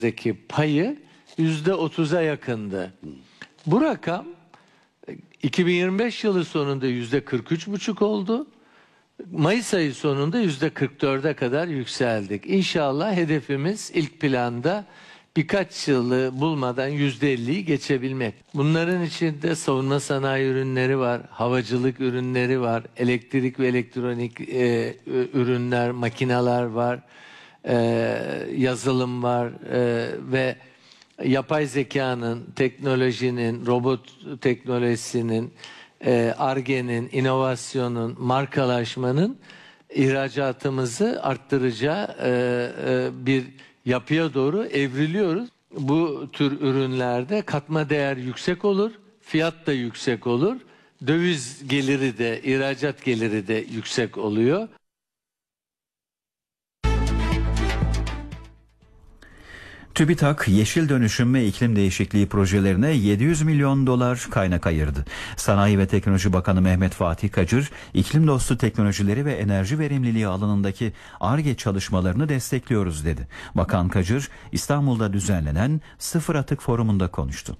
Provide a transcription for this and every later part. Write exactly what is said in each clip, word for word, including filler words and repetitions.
payı yüzde otuza yakındı. Bu rakam iki bin yirmi beş yılı sonunda yüzde kırk üç buçuk oldu. Mayıs ayı sonunda yüzde kırk dörde kadar yükseldik. İnşallah hedefimiz ilk planda birkaç yılı bulmadan yüzde elliyi geçebilmek. Bunların içinde savunma sanayi ürünleri var, havacılık ürünleri var, elektrik ve elektronik e, ürünler, makineler var, e, yazılım var e, ve yapay zekanın, teknolojinin, robot teknolojisinin, Ar-Ge'nin, inovasyonun, markalaşmanın ihracatımızı arttıracağı e, e, bir yapıya doğru evriliyoruz. Bu tür ürünlerde katma değer yüksek olur, fiyat da yüksek olur, döviz geliri de, ihracat geliri de yüksek oluyor. TÜBİTAK, yeşil dönüşüm ve iklim değişikliği projelerine yedi yüz milyon dolar kaynak ayırdı. Sanayi ve Teknoloji Bakanı Mehmet Fatih Kacır, iklim dostu teknolojileri ve enerji verimliliği alanındaki Ar-Ge çalışmalarını destekliyoruz dedi. Bakan Kacır, İstanbul'da düzenlenen Sıfır Atık Forumu'nda konuştu.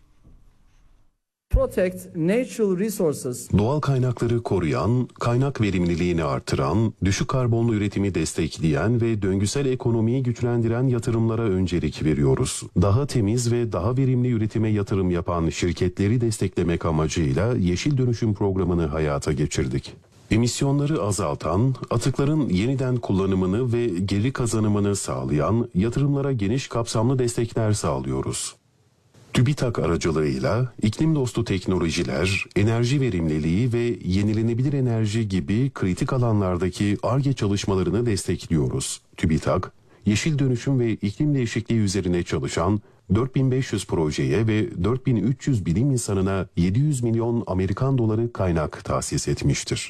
Protect natural resources. Doğal kaynakları koruyan, kaynak verimliliğini artıran, düşük karbonlu üretimi destekleyen ve döngüsel ekonomiyi güçlendiren yatırımlara öncelik veriyoruz. Daha temiz ve daha verimli üretime yatırım yapan şirketleri desteklemek amacıyla Yeşil Dönüşüm Programı'nı hayata geçirdik. Emisyonları azaltan, atıkların yeniden kullanımını ve geri kazanımını sağlayan yatırımlara geniş kapsamlı destekler sağlıyoruz. TÜBİTAK aracılığıyla iklim dostu teknolojiler, enerji verimliliği ve yenilenebilir enerji gibi kritik alanlardaki Ar-Ge çalışmalarını destekliyoruz. TÜBİTAK, yeşil dönüşüm ve iklim değişikliği üzerine çalışan dört bin beş yüz projeye ve dört bin üç yüz bilim insanına yedi yüz milyon Amerikan doları kaynak tahsis etmiştir.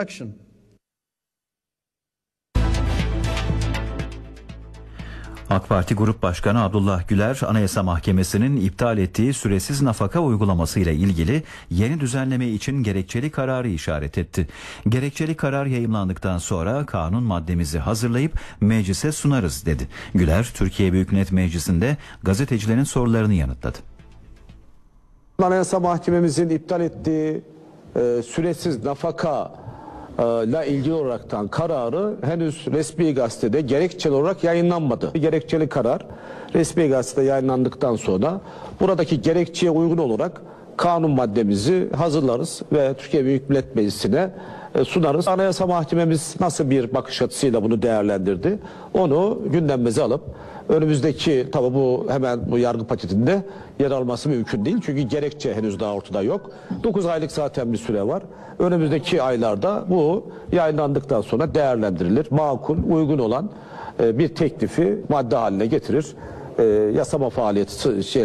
AK Parti Grup Başkanı Abdullah Güler, Anayasa Mahkemesi'nin iptal ettiği süresiz nafaka uygulaması ile ilgili yeni düzenleme için gerekçeli kararı işaret etti. Gerekçeli karar yayımlandıktan sonra kanun maddemizi hazırlayıp meclise sunarız dedi. Güler, Türkiye Büyük Millet Meclisi'nde gazetecilerin sorularını yanıtladı. Anayasa Mahkememizin iptal ettiği e, süresiz nafaka ile ilgili olaraktan kararı henüz resmi gazetede gerekçeli olarak yayınlanmadı. Gerekçeli karar resmi gazetede yayınlandıktan sonra buradaki gerekçeye uygun olarak kanun maddemizi hazırlarız ve Türkiye Büyük Millet Meclisi'ne sunarız. Anayasa Mahkememiz nasıl bir bakış açısıyla bunu değerlendirdi? Onu gündemimize alıp önümüzdeki, tabi bu hemen bu yargı paketinde yer alması mümkün değil. Çünkü gerekçe henüz daha ortada yok. dokuz aylık zaten bir süre var. Önümüzdeki aylarda bu yayınlandıktan sonra değerlendirilir. Makul, uygun olan bir teklifi madde haline getirir. Yasama faaliyeti şey